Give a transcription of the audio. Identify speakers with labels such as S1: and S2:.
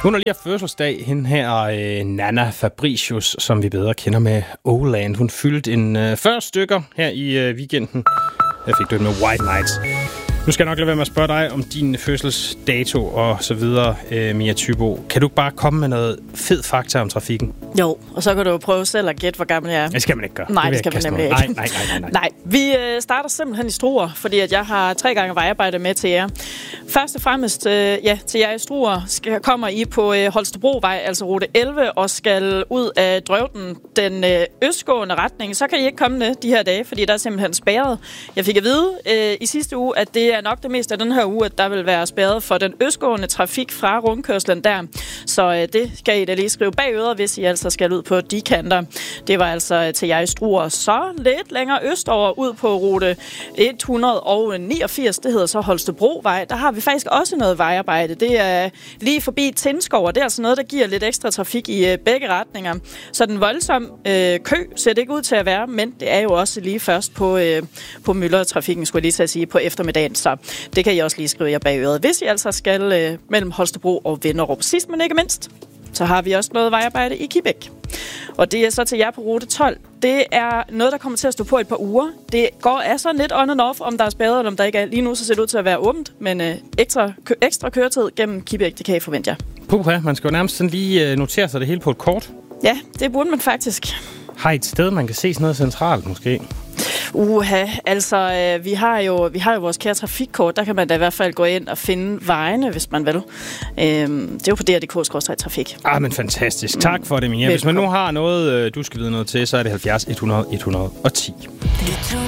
S1: Hun har lige haft fødselsdag, hende her Nanna Fabricius, som vi bedre kender med Oland. Hun fyldte en 40 stykker her i weekenden. Jeg fik det med White Nights. Nu skal jeg nok lade være med at spørge dig om din fødselsdato og så videre, Mia Thybo. Kan du bare komme med noget fed fakta om trafikken?
S2: Jo, og så kan du prøve selv at gætte, hvor gammel jeg er.
S1: Det skal man ikke gøre.
S2: Nej, det skal man nemlig ikke.
S1: Nej.
S2: Vi starter simpelthen i Struer, fordi at jeg har 3 gange vejarbejde med til jer. Først og fremmest, til jer i Struer kommer I på Holstebrovej, altså rute 11, og skal ud af Drøvden, den østgående retning. Så kan I ikke komme med de her dage, fordi der er simpelthen spærret. Jeg fik at vide i sidste uge, at det er nok det meste af den her uge, at der vil være spærret for den østgående trafik fra rundkørslen der. Så det skal I da lige skrive bag øret, hvis I altså skal ud på de kanter. Det var altså til jer i Struer. Så lidt længere østover ud på rute 189, det hedder så Holstebrovej. Der har vi faktisk også noget vejarbejde. Det er lige forbi Tindskov, og det er altså noget, der giver lidt ekstra trafik i begge retninger. Så den voldsom kø ser det ikke ud til at være, men det er jo også lige først på Møllertrafikken, skulle jeg lige til at sige, på eftermiddagen. Så det kan I også lige skrive jer bag øret, hvis I altså skal mellem Holstebro og Vinderup. Sidst, men ikke mindst, så har vi også noget vejarbejde i Kibæk. Og det er så til jer på rute 12. Det er noget, der kommer til at stå på et par uger. Det går altså lidt on and off, om der er spærret, eller om der ikke er. Lige nu så ser det ud til at være åbent, men ekstra køretid gennem Kibæk, det kan I forvente jer.
S1: Puha, man skal jo nærmest sådan lige notere sig det hele på et kort.
S2: Ja, det burde man faktisk.
S1: Har I et sted, man kan se sådan noget centralt måske?
S2: Altså, vi har jo vores kære trafikkort. Der kan man da i hvert fald gå ind og finde vejene, hvis man vil. Det er jo på dr.dk/trafik.
S1: Men fantastisk. Tak for det, Mia. Hvis man nu har noget, du skal vide noget til, så er det 70 100 110.